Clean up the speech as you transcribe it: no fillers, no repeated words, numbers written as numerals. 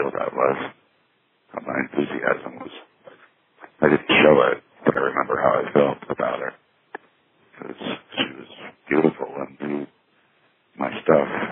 how that was, how my enthusiasm was. I didn't show it, but I remember how I felt about her. Because she was beautiful and knew my stuff.